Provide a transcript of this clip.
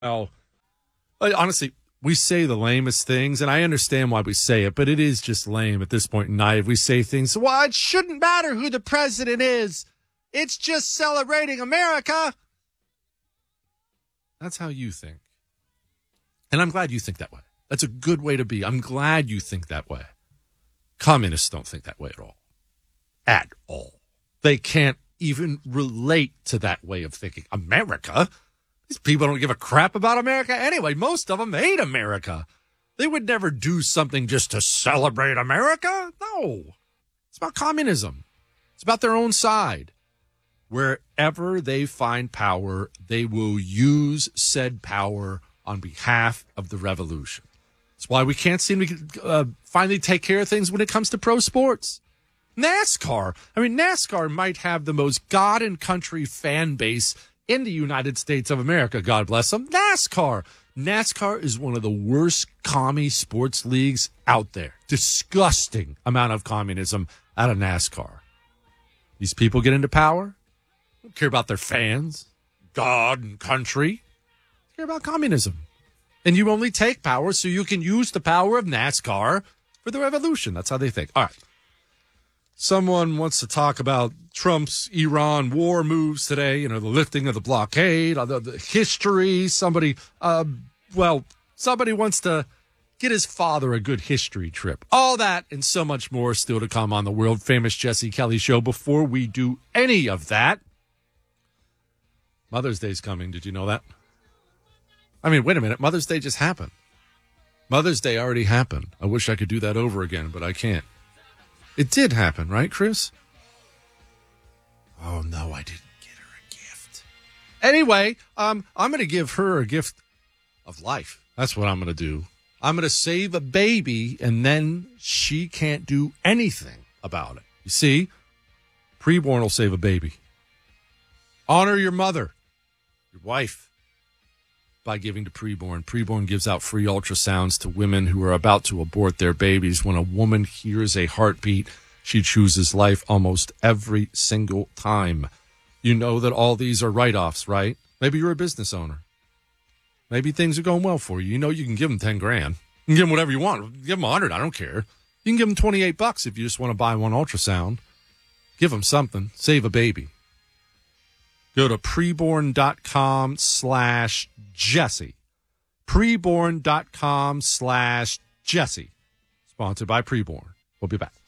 Well, honestly, we say the lamest things, and I understand why we say it, but it is just lame at this point in life. We say things, well, it shouldn't matter who the president is. It's just celebrating America. That's how you think. And I'm glad you think that way. That's a good way to be. I'm glad you think that way. Communists don't think that way at all. At all. They can't even relate to that way of thinking. America? These people don't give a crap about America anyway. Most of them hate America. They would never do something just to celebrate America. No. It's about communism. It's about their own side. Wherever they find power, they will use said power on behalf of the revolution. That's why we can't seem to finally take care of things when it comes to pro sports. NASCAR. I mean, NASCAR might have the most God and country fan base in the United States of America. God bless them. NASCAR. NASCAR is one of the worst commie sports leagues out there. Disgusting amount of communism out of NASCAR. These people get into power. Don't care about their fans, God and country. They care about communism. And you only take power so you can use the power of NASCAR for the revolution. That's how they think. All right. Someone wants to talk about Trump's Iran war moves today, the lifting of the blockade, the history. Somebody wants to get his father a good history trip. All that and so much more still to come on the world-famous Jesse Kelly Show. Before we do any of that, Mother's Day's coming. Did you know that? I mean, wait a minute. Mother's Day just happened. Mother's Day already happened. I wish I could do that over again, but I can't. It did happen, right, Chris? Oh, no, I didn't get her a gift. Anyway, I'm going to give her a gift of life. That's what I'm going to do. I'm going to save a baby, and then she can't do anything about it. You see, preborn will save a baby. Honor your mother, your wife, by giving to Preborn. Preborn gives out free ultrasounds to women who are about to abort their babies. When a woman hears a heartbeat, she chooses life almost every single time. You know that all these are write-offs, right? Maybe you're a business owner. Maybe things are going well for you. You know you can give them 10 grand. You can give them whatever you want. Give them 100. I don't care. You can give them $28 if you just want to buy one ultrasound. Give them something. Save a baby. Go to preborn.com/Jesse. Preborn.com/Jesse. Sponsored by Preborn. We'll be back.